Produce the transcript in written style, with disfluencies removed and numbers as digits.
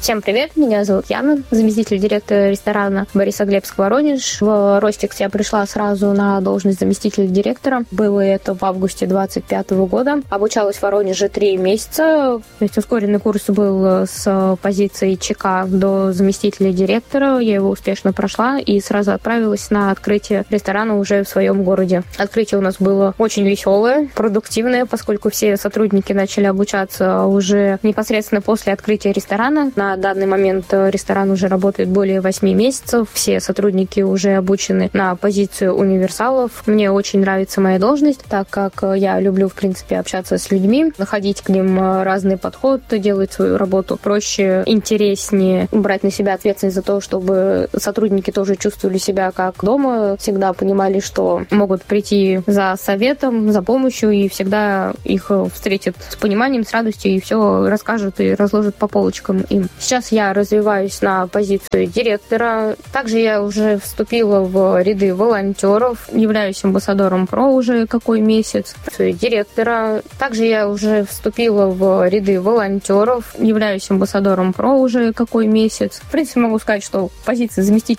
Всем привет, меня зовут Яна, заместитель директора ресторана Борисоглебск, Воронеж. В Ростикс я пришла сразу на должность заместителя директора. Было это в августе 2025 года. Обучалась в Воронеже 3 месяца. То есть ускоренный курс был с позиции ЧК до заместителя директора. Я его успешно прошла и сразу отправилась на открытие ресторана уже в своем городе. Открытие у нас было очень веселое, продуктивное, поскольку все сотрудники начали обучаться уже непосредственно после открытия ресторана. На данный момент ресторан уже работает более 8 месяцев. Все сотрудники уже обучены на позицию универсалов. Мне очень нравится моя должность, так как я люблю, в принципе, общаться с людьми, находить к ним разный подход, делать свою работу проще, интереснее, брать на себя ответственность за то, чтобы сотрудники тоже чувствовали себя как дома, всегда понимали, что могут прийти за советом, за помощью, и всегда их встретят с пониманием, с радостью, и все расскажут и разложат по полочкам им. Сейчас я развиваюсь на позицию директора. Также я уже вступила в ряды волонтеров, являюсь амбассадором ПРО уже какой месяц. Директора. Также я уже вступила в ряды волонтеров, являюсь амбассадором ПРО уже какой месяц. В принципе, могу сказать, что позиция заместителя